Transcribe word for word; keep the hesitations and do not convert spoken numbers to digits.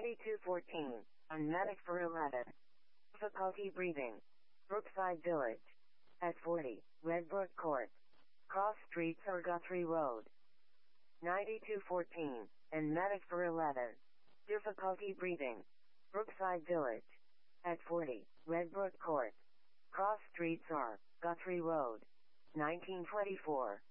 ninety-two fourteen, on medic for eleven. Difficulty breathing. Brookside Village. At forty, Redbrook Court. Cross Streets or Guthrie Road. ninety-two fourteen, and medic for eleven. Difficulty breathing. Brookside Village. At forty, Redbrook Court. Cross Streets or Guthrie Road. nineteen twenty-four.